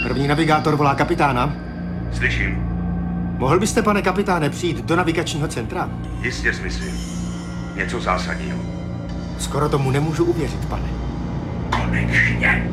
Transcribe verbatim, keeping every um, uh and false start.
První navigátor volá kapitána. Slyším. Mohl byste, pane kapitáne, přijít do navigačního centra? Jistě smyslím. Něco zásadního. Skoro tomu nemůžu uvěřit, pane. Konečně.